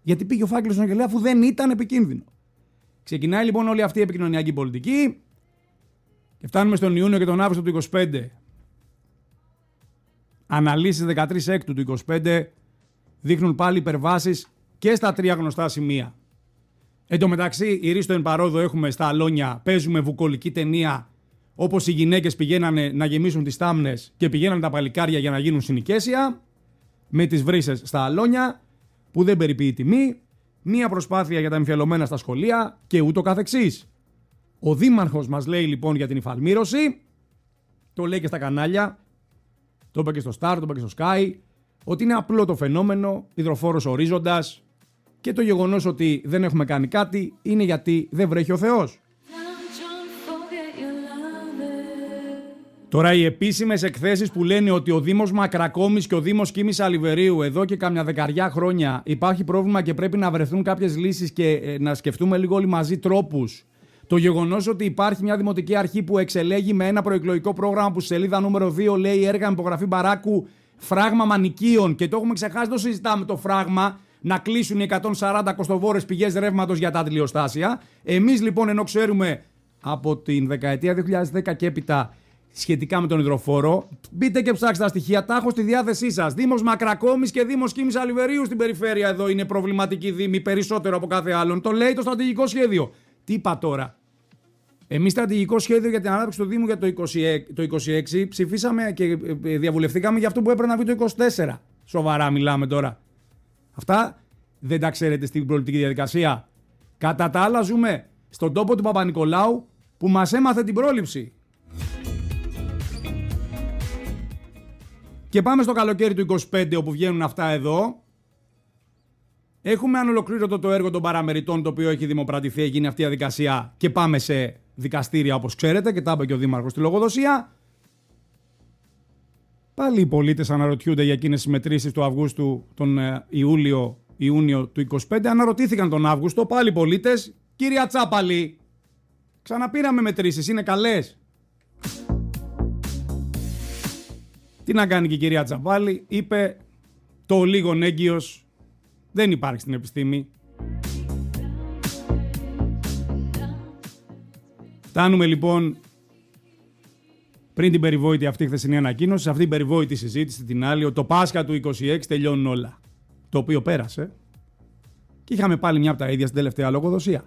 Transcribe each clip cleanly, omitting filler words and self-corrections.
Γιατί πήγε ο φάκελος στον εισαγγελέα αφού δεν ήταν επικίνδυνο. Ξεκινάει λοιπόν όλη αυτή η επικοινωνιακή πολιτική και φτάνουμε στον Ιούνιο και τον Αύγουστο του 25. Αναλύσεις 13 Έκτου του 25 δείχνουν πάλι υπερβάσεις και στα τρία γνωστά σημεία. Εν τω μεταξύ, η Ρίστο εν παρόδο έχουμε στα αλόνια, παίζουμε βουκολική ταινία, όπως οι γυναίκες πηγαίνανε να γεμίσουν τις τάμνες και πηγαίνανε τα παλικάρια για να γίνουν συνοικέσια, με τις βρύσες στα αλόνια, που δεν περιποιεί τιμή, μία προσπάθεια για τα εμφιαλωμένα στα σχολεία και ούτω καθεξής. Ο δήμαρχος μας λέει λοιπόν για την υφαλμήρωση, το λέει και στα κανάλια, το είπε και στο Star, το είπε και στο Sky, ότι είναι απλό το φαινόμενο, υδροφόρος ορίζοντας, και το γεγονός ότι δεν έχουμε κάνει κάτι είναι γιατί δεν βρέχει ο Θεός. Τώρα οι επίσημες εκθέσεις που λένε ότι ο Δήμος Μακρακόμης και ο Δήμος Κίμης Αλιβερίου εδώ και κάμια 10 χρόνια υπάρχει πρόβλημα και πρέπει να βρεθούν κάποιες λύσεις και να σκεφτούμε λίγο όλοι μαζί τρόπους. Το γεγονός ότι υπάρχει μια δημοτική αρχή που εξελέγει με ένα προεκλογικό πρόγραμμα που στη σελίδα νούμερο 2 λέει έργα με υπογραφή Μπαράκου, φράγμα μανικίων, και το έχουμε ξεχάσει, το συζητάμε το φράγμα, να κλείσουν οι 140 κοστοβόρες πηγές ρεύματος για τα αντιλιοστάσια. Εμείς λοιπόν, ενώ ξέρουμε από την δεκαετία 2010 και έπειτα σχετικά με τον υδροφόρο, μπείτε και ψάξτε τα στοιχεία, τα έχω στη διάθεσή σας. Δήμος Μακρακόμης και Δήμος Κίμης Αλιβερίου στην περιφέρεια εδώ είναι προβληματική δήμη περισσότερο από κάθε άλλον. Το λέει το στρατηγικό σχέδιο. Τι είπα τώρα? Εμείς στρατηγικό σχέδιο για την ανάπτυξη του Δήμου για το 26 ψηφίσαμε και διαβουλευτήκαμε για αυτό που έπρεπε να βγει το 24. Σοβαρά μιλάμε τώρα. Αυτά δεν τα ξέρετε στην πολιτική διαδικασία. Κατά τα άλλα ζούμε στον τόπο του Παπα-Νικολάου που μας έμαθε την πρόληψη. Και πάμε στο καλοκαίρι του 25 όπου βγαίνουν αυτά εδώ. Έχουμε ανολοκλήρωτο το έργο των παραμεριτών, το οποίο έχει δημοπρατηθεί, γίνει αυτή η διαδικασία και πάμε σε δικαστήρια όπως ξέρετε και τα είπε και ο Δήμαρχος στη λογοδοσία. Πάλι οι πολίτες αναρωτιούνται για εκείνες τις μετρήσεις του Αυγούστου, τον Ιούνιο του 25. Αναρωτήθηκαν τον Αύγουστο, πάλι οι πολίτες, κυρία Τσάπαλη, ξαναπήραμε μετρήσεις, είναι καλές? Τι να κάνει και η κυρία Τσάπαλη, είπε το λίγον έγκυος δεν υπάρχει στην επιστήμη. Φτάνουμε λοιπόν πριν την περιβόητη αυτή χθεσινή ανακοίνωση, σε αυτή την περιβόητη συζήτηση την άλλη, ότι το Πάσχα του 26 τελειώνουν όλα. Το οποίο πέρασε και είχαμε πάλι μια από τα ίδια στην τελευταία λογοδοσία.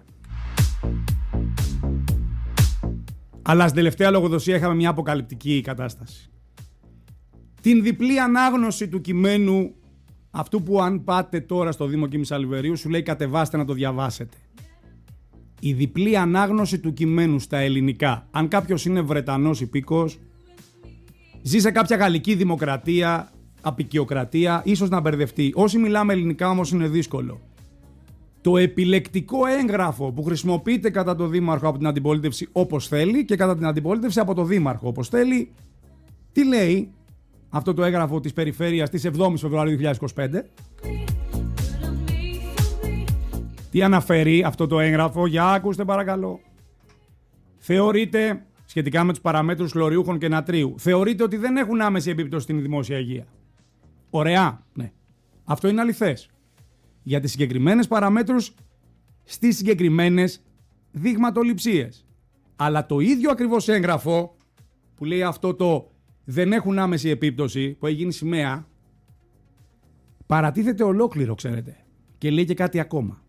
Αλλά στην τελευταία λογοδοσία είχαμε μια αποκαλυπτική κατάσταση. Την διπλή ανάγνωση του κειμένου, αυτού που αν πάτε τώρα στο Δήμο Κίμης Αλιβερίου σου λέει κατεβάστε να το διαβάσετε. Η διπλή ανάγνωση του κειμένου στα ελληνικά, αν κάποιος είναι Βρετανός υπήκος, ζει σε κάποια γαλλική δημοκρατία, απικιοκρατία, ίσως να μπερδευτεί. Όσοι μιλάμε ελληνικά όμως είναι δύσκολο. Το επιλεκτικό έγγραφο που χρησιμοποιείται κατά το Δήμαρχο από την αντιπολίτευση όπως θέλει και κατά την αντιπολίτευση από το Δήμαρχο όπως θέλει, τι λέει αυτό το έγγραφο της περιφέρειας της 7ης Φεβρουαρίου 2025? Τι αναφέρει αυτό το έγγραφο? Για ακούστε παρακαλώ. Θεωρείται, σχετικά με τους παραμέτρους χλωριούχων και νατρίου, θεωρείται ότι δεν έχουν άμεση επίπτωση στην δημόσια υγεία. Ωραία, ναι. Αυτό είναι αληθές. Για τις συγκεκριμένες παραμέτρους στις συγκεκριμένες δειγματοληψίες. Αλλά το ίδιο ακριβώς έγγραφο που λέει αυτό το δεν έχουν άμεση επίπτωση, που έχει γίνει σημαία, παρατίθεται ολόκληρο, ξέρετε. Και λέει και κάτι ακόμα.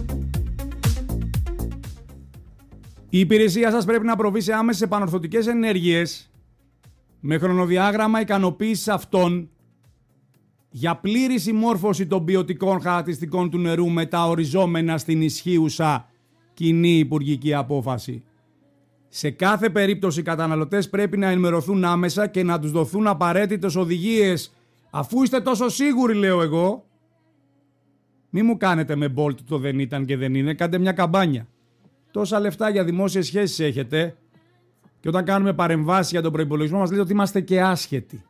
Η υπηρεσία σας πρέπει να προβεί σε άμεσες επανορθωτικές ενέργειες με χρονοδιάγραμμα ικανοποίησης αυτών για πλήρη συμμόρφωση των ποιοτικών χαρακτηριστικών του νερού με τα οριζόμενα στην ισχύουσα κοινή υπουργική απόφαση. Σε κάθε περίπτωση οι καταναλωτές πρέπει να ενημερωθούν άμεσα και να τους δοθούν απαραίτητες οδηγίες. Αφού είστε τόσο σίγουροι, λέω εγώ, μη μου κάνετε με Bolt το δεν ήταν και δεν είναι, κάντε μια καμπάνια. Τόσα λεφτά για δημόσιες σχέσεις έχετε και όταν κάνουμε παρεμβάσεις για τον προϋπολογισμό μας λέτε ότι είμαστε και άσχετοι.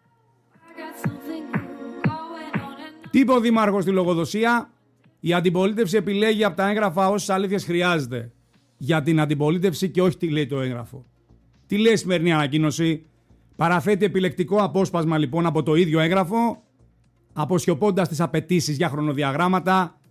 Τι είπε ο Δήμαρχος στη λογοδοσία? Η αντιπολίτευση επιλέγει από τα έγγραφα όσες αλήθειες χρειάζεται για την αντιπολίτευση και όχι τι λέει το έγγραφο. Τι λέει η σημερινή ανακοίνωση? Παραθέτει επιλεκτικό απόσπασμα λοιπόν από το ίδιο έγγραφο, αποσιωπώντας τις απαιτήσεις για χρονοδιαγράμματα